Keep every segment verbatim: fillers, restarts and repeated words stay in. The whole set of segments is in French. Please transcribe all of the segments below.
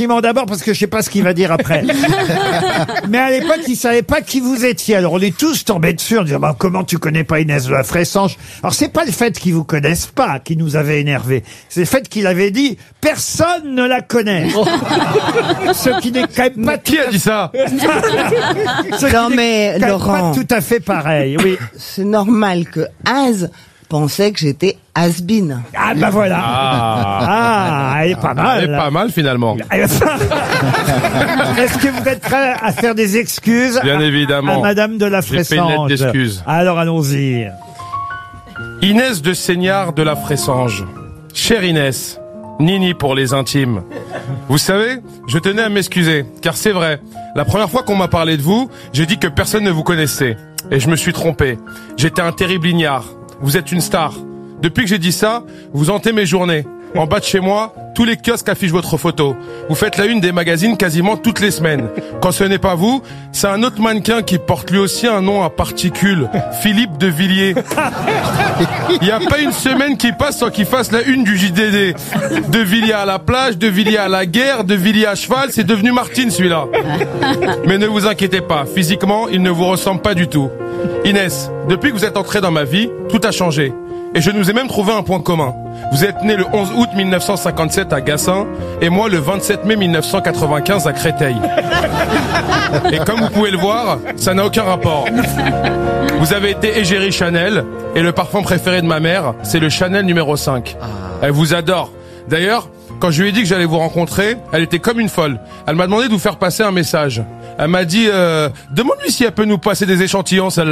compliment d'abord parce que je sais pas ce qu'il va dire après. Mais à l'époque, il savait pas qui vous étiez. Alors on est tous tombés dessus en disant bah, comment tu connais pas Inès de la Fressange. Alors c'est pas le fait qu'ils vous connaissent pas qui nous avait énervé. C'est le fait qu'il avait dit personne ne la connaît. Ce qui n'est quand même pas qui a dit ça? Ce Non qui mais n'est quand même Laurent, pas tout à fait pareil. Oui. c'est normal que Az pensait que j'étais has-been. Ah bah voilà. Ah, Ah, elle est pas elle mal. est pas mal finalement. Est-ce que vous êtes prêt à faire des excuses Bien à, évidemment. à Madame de la J'ai fait une lettre Fressange? d'excuses. Alors allons-y. Inès de Seignard de la Fressange. Chère Inès, Nini pour les intimes. Vous savez, je tenais à m'excuser, car c'est vrai, la première fois qu'on m'a parlé de vous, j'ai dit que personne ne vous connaissait. Et je me suis trompé. J'étais un terrible ignare. Vous êtes une star. Depuis que j'ai dit ça, vous hantez mes journées. En bas de chez moi, tous les kiosques affichent votre photo. Vous faites la une des magazines quasiment toutes les semaines. Quand ce n'est pas vous, c'est un autre mannequin qui porte lui aussi un nom à particules. Philippe de Villiers. Il n'y a pas une semaine qui passe sans qu'il fasse la une du J D D. De Villiers à la plage, de Villiers à la guerre, de Villiers à cheval, c'est devenu Martine celui-là. Mais ne vous inquiétez pas, physiquement, il ne vous ressemble pas du tout. Inès, depuis que vous êtes entrée dans ma vie, tout a changé. Et je nous ai même trouvé un point commun. Vous êtes né le onze août mille neuf cent cinquante-sept à Gassin et moi le vingt-sept mai mille neuf cent quatre-vingt-quinze à Créteil. Et comme vous pouvez le voir, ça n'a aucun rapport. Vous avez été égérie Chanel et le parfum préféré de ma mère, c'est le Chanel numéro cinq. Elle vous adore. D'ailleurs, quand je lui ai dit que j'allais vous rencontrer, elle était comme une folle. Elle m'a demandé de vous faire passer un message. Elle m'a dit euh, « Demande-lui si elle peut nous passer des échantillons, celle-là. »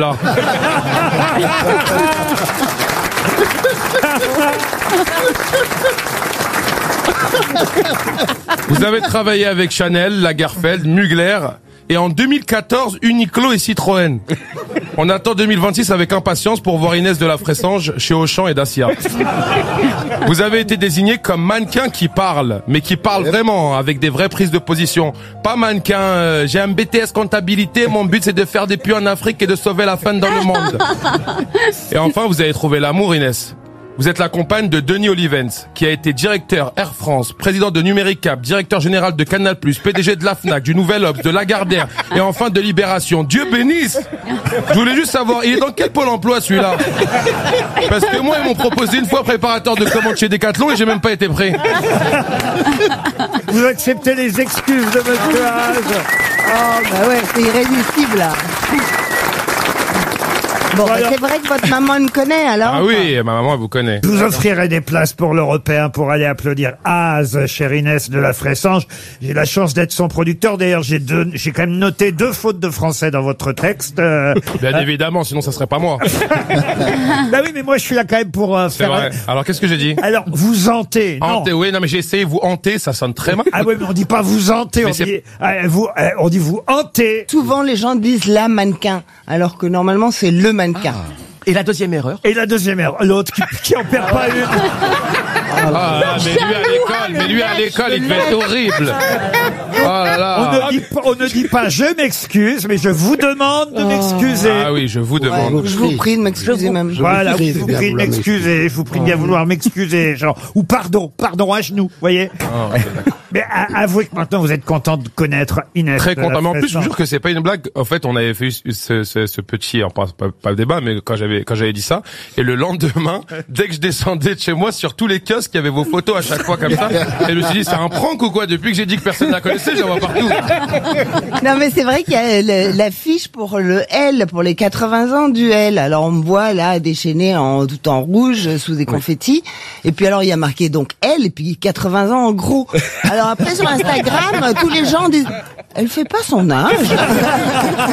Vous avez travaillé avec Chanel, Lagerfeld, Mugler et en deux mille quatorze, Uniqlo et Citroën. On attend deux mille vingt-six avec impatience pour voir Inès de la Fressange chez Auchan et Dacia. Vous avez été désigné comme mannequin qui parle, mais qui parle vraiment, avec des vraies prises de position. Pas mannequin, euh, j'ai un B T S comptabilité, mon but c'est de faire des puits en Afrique et de sauver la faim dans le monde. Et enfin, vous avez trouvé l'amour, Inès. Vous êtes la compagne de Denis Olivens, qui a été directeur Air France, président de Numéricap, directeur général de Canal+, P D G de la FNAC, du Nouvel Obs, de Lagardère et enfin de Libération. Dieu bénisse! Je voulais juste savoir, il est dans quel pôle emploi celui-là? Parce que moi, ils m'ont proposé une fois préparateur de commandes chez Decathlon et j'ai même pas été prêt. Vous acceptez les excuses de Monsieur Haas? Oh bah ouais, c'est irrésistible là. Bon, Bon, bah, alors- c'est vrai que votre maman me connaît alors. Ah oui, ma maman, elle vous connaît. Je vous offrirai des places pour l'Européen pour aller applaudir Az, chère Inès de la Fressange. J'ai la chance d'être son producteur. D'ailleurs, j'ai deux, j'ai quand même noté deux fautes de français dans votre texte. Euh, Bien évidemment, sinon ça serait pas moi. bah oui, mais moi, je suis là quand même pour euh, C'est faire... vrai. Alors qu'est-ce que j'ai dit? Alors, vous hantez. Non. Hanter, oui, non mais j'ai essayé, vous hanter, ça sonne très mal. Ah oui, mais on dit pas vous hantez, on Mais c'est- dit, euh, vous, euh, on dit vous hantez. Souvent les gens disent la mannequin, alors que normalement c'est le mannequin. Et la deuxième erreur? Et la deuxième heure, l'autre qui, qui en perd pas une. Ah là, mais lui à l'école, mais lui à l'école, il devait être horrible. Oh là On là. ne dit pas, on ne dit pas je m'excuse, mais je vous demande de m'excuser. Ah oui, je vous demande. Je vous prie de m'excuser même. Voilà, prie, je vous bien prie de vouloir m'excuser, je vous prie de bien vouloir m'excuser, genre, ou pardon, pardon à genoux, voyez. Ah, ok, d'accord. Mais a- avouez que maintenant vous êtes content de connaître Inès. Très de la content. Mais en plus, je vous Fressange. jure que c'est pas une blague. En fait, on avait fait ce, ce, ce petit, enfin, pas, pas le débat, mais quand j'avais, quand j'avais dit ça, et le lendemain, dès que je descendais de chez moi, sur tous les kiosques, il y avait vos photos à chaque fois comme ça. Et je me suis dit, c'est un prank ou quoi? Depuis que j'ai dit que personne ne la connaissait, j'en vois partout. Non mais c'est vrai qu'il y a le- l'affiche pour le L, pour les quatre-vingts ans du L. Alors on me voit là déchaîné en tout en rouge sous des confettis. Et puis alors il y a marqué donc L et puis quatre-vingts ans en gros. Alors après sur Instagram, tous les gens disent elle fait pas son âge.